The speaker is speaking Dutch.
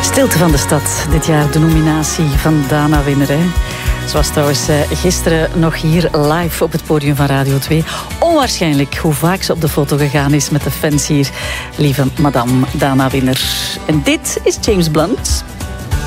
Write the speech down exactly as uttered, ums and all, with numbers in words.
Stilte van de stad. Dit jaar de nominatie van Dana Winner. Hè. Ze was trouwens uh, gisteren nog hier live op het podium van Radio twee. Onwaarschijnlijk hoe vaak ze op de foto gegaan is met de fans hier. Lieve madame Dana Winner. En dit is James Blunt.